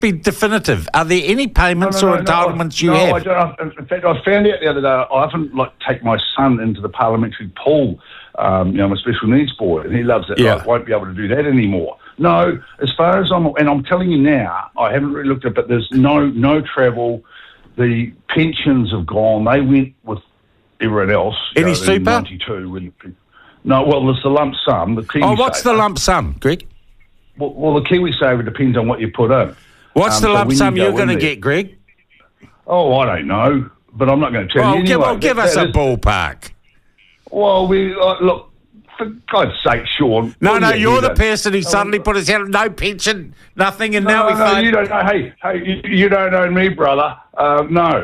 be definitive. Are there any payments or entitlements you have? No, I don't. In fact, I found out the other day, I often take my son into the parliamentary pool, I'm a special needs boy, and he loves it. Yeah. I won't be able to do that anymore. No, as far as I'm telling you now, I haven't really looked at it, but there's no travel. The pensions have gone. They went with everyone else. Any super? In 92. No, well, there's the lump sum. The KiwiSaver. What's the lump sum, Greg? Well, the KiwiSaver depends on what you put in. What's the lump sum you're going to get, Greg? Oh, I don't know, but I'm not going to tell you anyway. Give us a ballpark. Well, look, for God's sake, Sean. No, you're the person who suddenly put his hand, no pension, nothing, and now we find... you don't know. Hey, you don't know me, brother. No,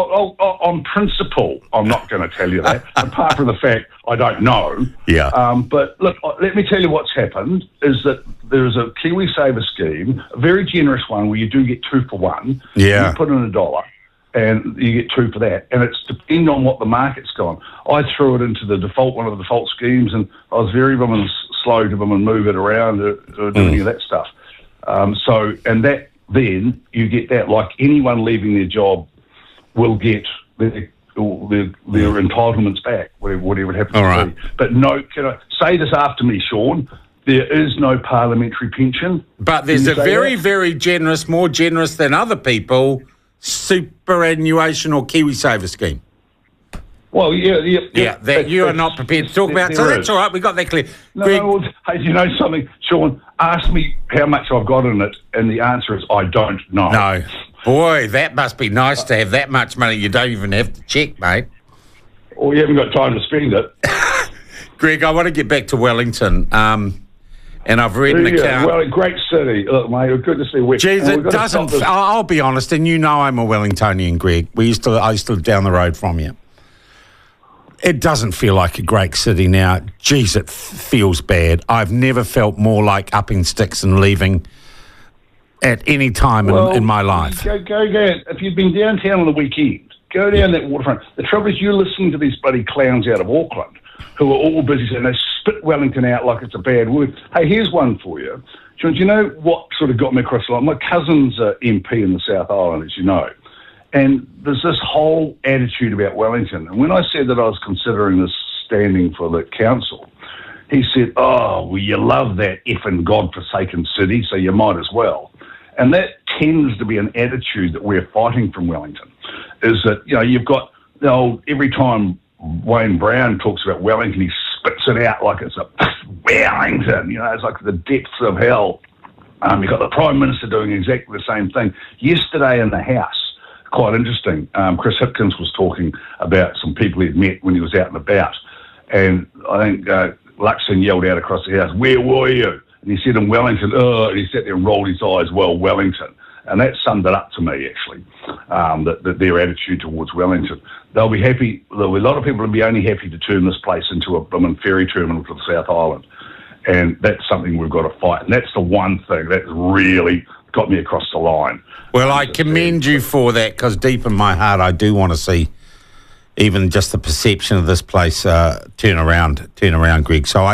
on principle, I'm not going to tell you that, apart from the fact I don't know. Yeah. But look, let me tell you what's happened, is that there's a KiwiSaver scheme, a very generous one, where you do get 2 for 1. Yeah. You put in $1, and you get 2 for that. And it's depending on what the market's gone. I threw it into one of the default schemes, and I was very slow to them and move it around, do any of that stuff. And that, then you get that, like anyone leaving their job will get their entitlements back, whatever it happens to be. But no, can I say this after me, Sean? There is no parliamentary pension. But there's a very, very generous, more generous than other people, superannuation or KiwiSaver scheme. Well, yeah. That you are not prepared to talk about. So that's all right. We got that clear. No, hey, you know something, Sean? Ask me how much I've got in it, and the answer is I don't know. No. Boy, that must be nice to have that much money. You don't even have to check, mate. Well, you haven't got time to spend it. Greg, I want to get back to Wellington. And I've read an account. Well, a great city. Look, mate, it's good to see West. Geez, it doesn't... I'll be honest, and you know I'm a Wellingtonian, Greg. I used to live down the road from you. It doesn't feel like a great city now. Geez, it feels bad. I've never felt more like upping sticks and leaving at any time in my life. Go down. If you've been downtown on the weekend, go down that waterfront. The trouble is you're listening to these bloody clowns out of Auckland who are all busy and they spit Wellington out like it's a bad word. Hey, here's one for you. Do you know what sort of got me across the line? My cousin's MP in the South Island, as you know. And there's this whole attitude about Wellington. And when I said that I was considering this standing for the council, he said, well, you love that effing godforsaken city, so you might as well. And that tends to be an attitude that we're fighting from Wellington, is that, you've got the old, every time Wayne Brown talks about Wellington, he spits it out like it's a Wellington, it's like the depths of hell. You've got the Prime Minister doing exactly the same thing. Yesterday in the House, quite interesting, Chris Hipkins was talking about some people he'd met when he was out and about. And I think Luxon yelled out across the House, "Where were you?" And he said in Wellington, and he sat there and rolled his eyes, "Well, Wellington." And that summed it up to me, actually, that their attitude towards Wellington. There'll be a lot of people will be only happy to turn this place into a ferry terminal to the South Island. And that's something we've got to fight. And that's the one thing that really got me across the line. Well, I commend you for that, because deep in my heart I do want to see even just the perception of this place turn around, Greg. So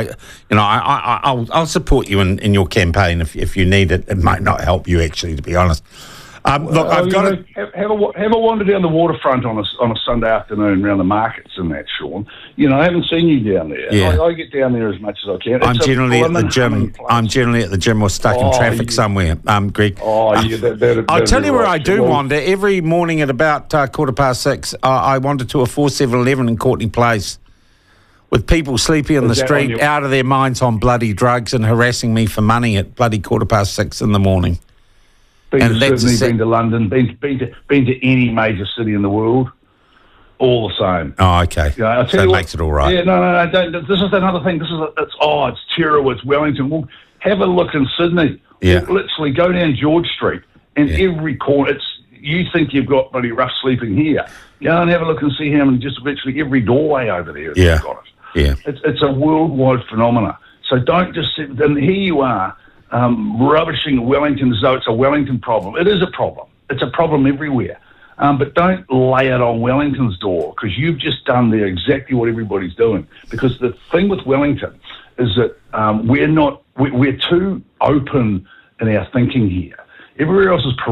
I'll support you in your campaign if you need it. It might not help you, actually, to be honest. Look, I've got to have a wander down the waterfront on a Sunday afternoon around the markets and that, Sean. I haven't seen you down there. Yeah. I get down there as much as I can. I'm generally at the gym. I'm generally at the gym or stuck in traffic somewhere, Greg. I'll tell you where I do wander. Every morning at about 6:15, I wander to a 7-Eleven in Courtney Place with people sleeping in the street, out of their minds on bloody drugs and harassing me for money at bloody 6:15 in the morning. Been to Sydney, been to London, been to any major city in the world, all the same. Oh, okay. So it makes it all right. Yeah, no. This is another thing. It's Terrible, it's Wellington. Well, have a look in Sydney. Yeah. Literally go down George Street, and every corner, you think you've got bloody rough sleeping here. Go and have a look and see how many, just virtually every doorway over there has got it. Yeah. It's a worldwide phenomena. So don't just sit, and here you are, rubbishing Wellington as though it's a Wellington problem. It is a problem. It's a problem everywhere. But don't lay it on Wellington's door, because you've just done there exactly what everybody's doing. Because the thing with Wellington is that we're too open in our thinking here. Everywhere else is